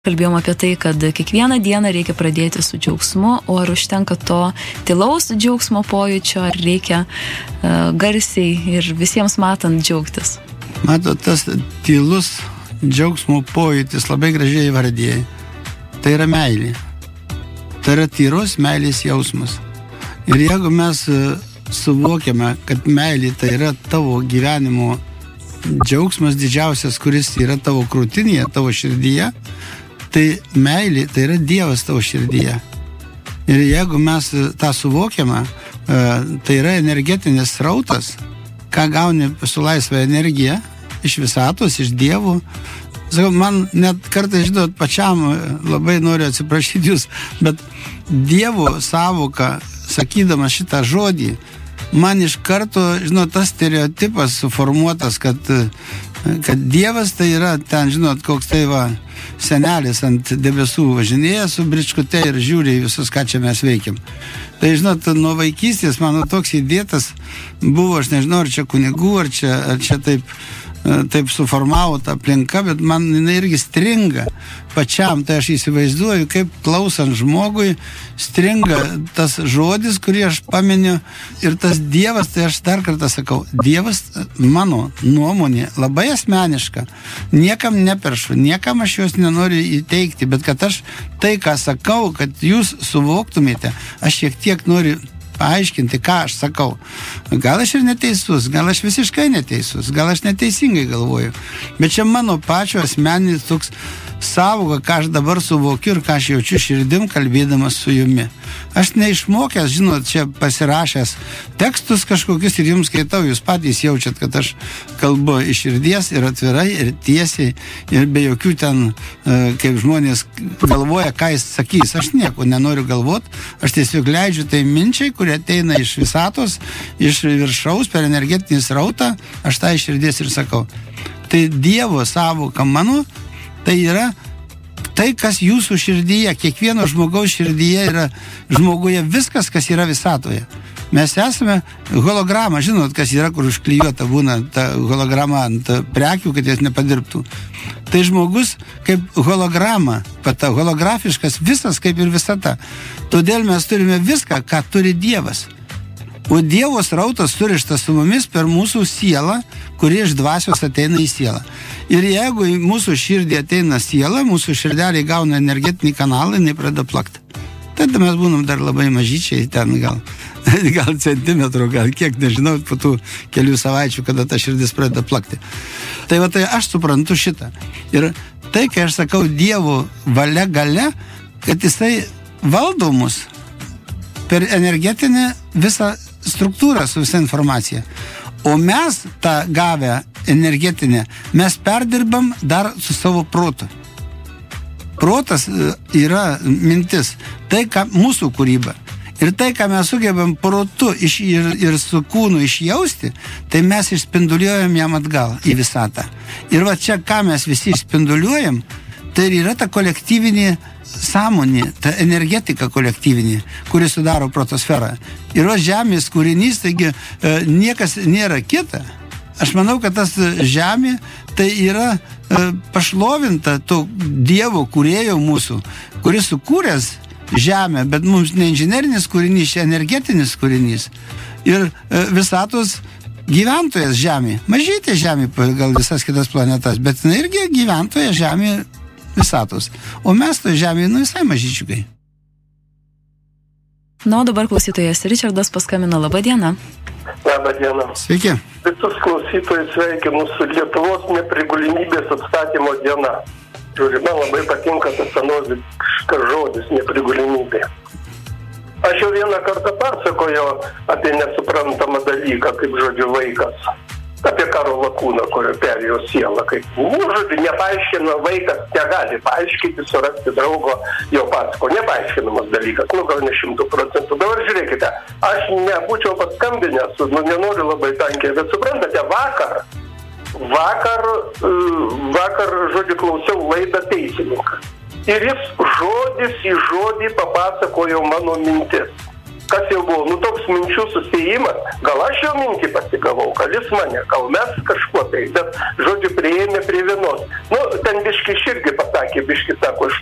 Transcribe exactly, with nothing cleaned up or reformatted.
Kalbėjom apie tai, kad kiekvieną dieną reikia pradėti su džiaugsmu, o ar užtenka to tylaus džiaugsmo pojūčio, ar reikia uh, garsiai ir visiems matant džiaugtis? Matot, tas tylus džiaugsmo pojūtis labai gražiai įvardėjai. Tai yra meilė. Tai yra tyros meilės jausmas. Ir jeigu mes suvokiame, kad meilė tai yra tavo gyvenimo džiaugsmas didžiausias, kuris yra tavo krūtinėje, tavo širdyje, tai meilė, tai yra Dievas tavo širdyje. Ir jeigu mes tą suvokiame, tai yra energetinis srautas, ką gauni su laisva energija iš visatos, iš Dievo. Sakau, man net kartais, žinot, pačiam labai noriu atsiprašyti jūs, bet Dievo sąvoka, sakydamas šitą žodį, man iš karto, žinot, tas stereotipas suformuotas, kad, kad Dievas tai yra ten, žinot, koks tai va, senelis ant debesų važinėja su bričkute ir žiūri visus, ką čia mes veikiam. Tai, žinot, nuo vaikystės mano toks įdėtas buvo, aš nežinau, ar čia kunigų, ar čia, ar čia taip, taip suformavo tą aplinką, bet man jinai irgi stringa pačiam. Tai aš įsivaizduoju, kaip klausant žmogui stringa tas žodis, kurį aš paminiu, ir tas Dievas, tai aš dar kartą sakau, Dievas, mano nuomonė, labai asmeniška, niekam neperšu, niekam aš jos nenoriu įteikti, bet kad aš tai, ką sakau, kad jūs suvoktumėte, aš šiek tiek noriu paaiškinti, ką aš sakau. Gal aš ir neteisus, gal aš visiškai neteisus, gal aš neteisingai galvoju. Bet čia mano pačio asmeninis toks sąvoka, ką aš dabar suvokiu ir ką aš jaučiu širdim kalbėdamas su jumi. Aš neišmokęs, žinot, čia pasirašęs tekstus kažkokius ir jums skaitau, jūs patys jaučiat, kad aš kalbu iš širdies ir atvirai ir tiesiai ir be jokių ten, kaip žmonės galvoja, ką jis sakys. Aš nieko nenoriu galvot, aš tiesiog leidžiu tai minčiai, kurie ateina iš visatos, iš viršaus per energetinį srautą, aš tą iš širdies ir sakau. Tai Dievo sąvoka mano, tai yra tai, kas jūsų širdyje, kiekvieno žmogaus širdyje yra žmoguje viskas, kas yra visatoje. Mes esame holograma, žinot, kas yra, kur užklijuota būna ta holograma ant prekių, kad jas nepadirbtų. Tai žmogus kaip holograma, pata holografiškas, visas kaip ir visata. Todėl mes turime viską, ką turi Dievas. O Dievo srautas surištas su mumis per mūsų sielą, kuri iš dvasios ateina į sielą. Ir jeigu į mūsų širdį ateina siela, mūsų širdeliai gauna energetinį kanalą, jinai pradeda plakti. Tada mes būnam dar labai mažyčiai, ten gal, gal centimetrų, gal kiek, nežinau, po tų kelių savaičių, kada ta širdis pradeda plakti. Tai va, tai aš suprantu šitą. Ir tai, kai aš sakau Dievo valia galia, kad jisai valdo mus per energetinę visą struktūrą su visa informacija. O mes tą gavę energetinę, mes perdirbam dar su savo protu. Protas yra mintis, tai, ką mūsų kūryba. Ir tai, ką mes sugebam protu iš, ir, ir su kūnu išjausti, tai mes išspinduliuojam jam atgal į visatą. Ir va čia, ką mes visi išspinduliuojam, tai yra ta kolektyvinė sąmonė, ta energetika kolektyvinė, kuri sudaro protosferą. Ir va žemės kūrinys, taigi e, niekas nėra kita. Aš manau, kad tas žemė tai yra e, pašlovinta to Dievo kūrėjo mūsų, kuris sukūręs žemę, bet mums ne inžinerinis kūrinys, čia energetinis kūrinys. Ir e, visatos gyventojas žemė, mažytė žemė gal visas kitas planetas, bet jinai irgi gyventoja žemė visatos. O mes to žemėje, nu, visai mažyčiukai. Na, o dabar klausytojas Ričardas paskambino. Labą dieną. Labą dieną. Sveiki. Visus klausytojus sveikinu su Lietuvos neprigulimybės atstatymo diena. Žiūrėjau, man labai patinka tas senoviškas žodis neprigulimybė. Aš jau vieną kartą pasakoju apie nesuprantamą dalyką, kaip žodžiu vaikas. Apie Karo lakūną, kurio perėjo sielą. Kaip, nu, žodžiu, nepaaiškina, vaikas negali paaiškinti, surasti draugo, jo pasako. Nepaaiškinamas dalykas, nu gal ne šimtų procentų. Dabar žiūrėkite, aš nebūčiau paskambinęs, nu nenoriu labai tankiai, bet suprantate, vakar, vakar, vakar, žodžiu, klausiau laidą Teisininkas. Ir jis žodis į žodį papasakojo mano mintis. kas jau buvo, nu toks minčių susijimas, gal aš jau mintį pasigavau, gal jis mane, gal mes kažkuo tai, bet žodžiu prieėmė prie vienos. Nu, ten biški irgi pasakė, biški sako, iš